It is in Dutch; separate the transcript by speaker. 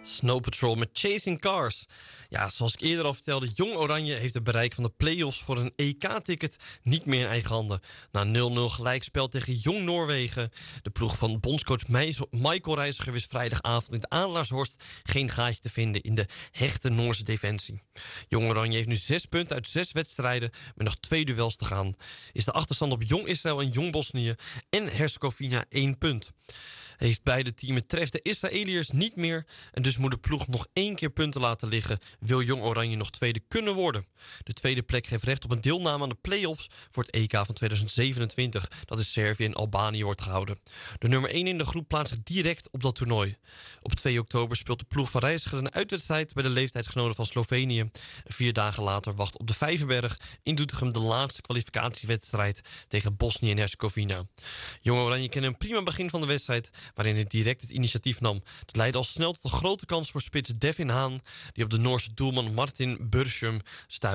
Speaker 1: Snow Patrol met Chasing Cars. Ja, zoals ik eerder al vertelde, Jong Oranje heeft het bereik van de play-offs voor een EK-ticket niet meer in eigen handen. Na 0-0 gelijkspel tegen Jong Noorwegen. De ploeg van bondscoach Michael Reiziger wist vrijdagavond in het Adelaarshorst geen gaatje te vinden in de hechte Noorse defensie. Jong Oranje heeft nu 6 punten uit 6 wedstrijden met nog 2 duels te gaan. Is de achterstand op Jong Israël en Jong Bosnië en Herzegovina 1 punt. Heeft beide teams treft de Israëliërs niet meer en dus moet de ploeg nog 1 keer punten laten liggen, wil Jong Oranje nog tweede kunnen worden. De tweede plek geeft recht op een deelname aan de play-offs voor het EK van 2027, dat in Servië en Albanië wordt gehouden. De nummer 1 in de groep plaatst zich direct op dat toernooi. Op 2 oktober speelt de ploeg van Reiziger een uitwedstrijd bij de leeftijdsgenoten van Slovenië. En 4 dagen later wacht op de Vijverberg in Doetinchem de laatste kwalificatiewedstrijd tegen Bosnië en Herzegovina. Jong Oranje kende een prima begin van de wedstrijd, waarin het direct het initiatief nam. Dat leidde al snel tot een grote kans voor spits Devin Haan, die op de Noorse doelman Martin Bursum stuitte.